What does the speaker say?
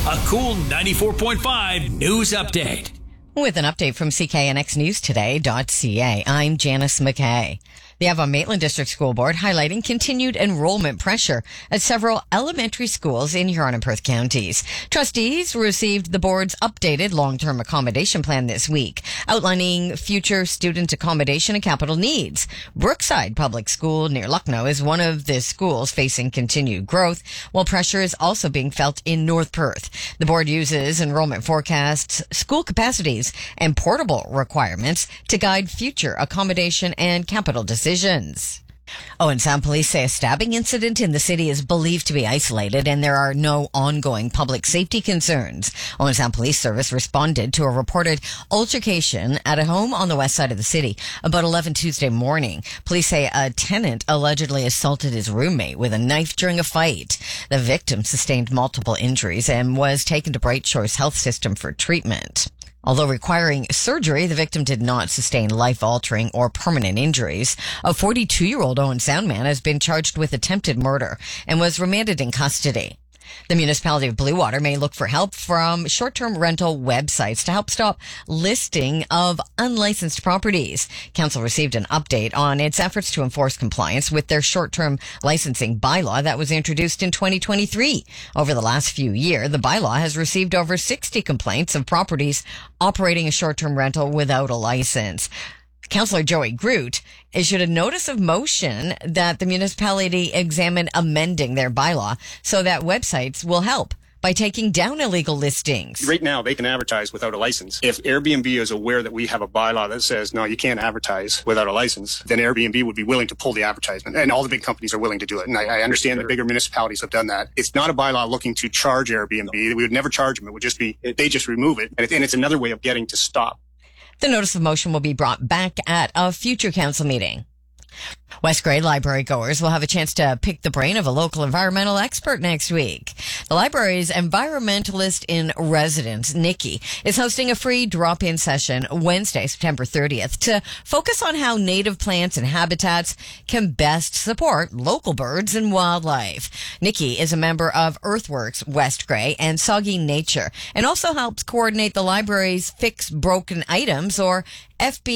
A cool 94.5 news update. With an update from CKNXNewsToday.ca, I'm Janice McKay. The Avon-Maitland District School Board highlighting continued enrollment pressure at several elementary schools in Huron and Perth counties. Trustees received the board's updated long-term accommodation plan this week, outlining future student accommodation and capital needs. Brookside Public School near Lucknow is one of the schools facing continued growth, while pressure is also being felt in North Perth. The board uses enrollment forecasts, school capacities, and portable requirements to guide future accommodation and capital decisions. Owen Sound police say a stabbing incident in the city is believed to be isolated and there are no ongoing public safety concerns. Owen Sound Police Service responded to a reported altercation at a home on the west side of the city about 11 Tuesday morning. Police say a tenant allegedly assaulted his roommate with a knife during a fight. The victim sustained multiple injuries and was taken to Bright Shores Health System for treatment. Although requiring surgery, the victim did not sustain life-altering or permanent injuries. A 42-year-old Owen Sound man has been charged with attempted murder and was remanded in custody. The municipality of Bluewater may look for help from short-term rental websites to help stop listing of unlicensed properties. Council received an update on its efforts to enforce compliance with their short-term licensing bylaw that was introduced in 2023. Over the last few years, the bylaw has received over 60 complaints of properties operating a short-term rental without a license. Councillor Joey Groot issued a notice of motion that the municipality examine amending their bylaw so that websites will help by taking down illegal listings. Right now, they can advertise without a license. If Airbnb is aware that we have a bylaw that says, no, you can't advertise without a license, then Airbnb would be willing to pull the advertisement. And all the big companies are willing to do it. And I understand that bigger municipalities have done that. It's not a bylaw looking to charge Airbnb. We would never charge them. It would just be, they just remove it. And it's another way of getting to stop. The notice of motion will be brought back at a future council meeting. West Grade library goers will have a chance to pick the brain of a local environmental expert next week. The library's environmentalist in residence, Nikki, is hosting a free drop-in session Wednesday, September 30th to focus on how native plants and habitats can best support local birds and wildlife. Nikki is a member of Earthworks West Grey and Soggy Nature and also helps coordinate the library's Fix Broken Items or FB